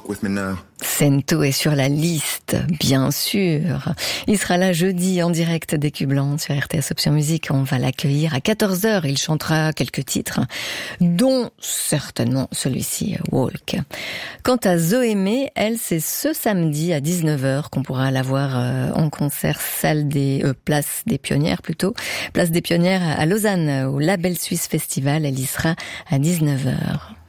walk with me now. Sento est sur la liste, bien sûr. Il sera là jeudi en direct des Cubes Blancs sur RTS Option Musique. On va l'accueillir à 14h. Il chantera quelques titres, dont certainement celui-ci, Walk. Quant à Zoémé, elle, c'est ce samedi à 19h qu'on pourra la voir en concert Place des Pionnières plutôt. Place des Pionnières à Lausanne, au Label Suisse Festival. Elle y sera à 19h.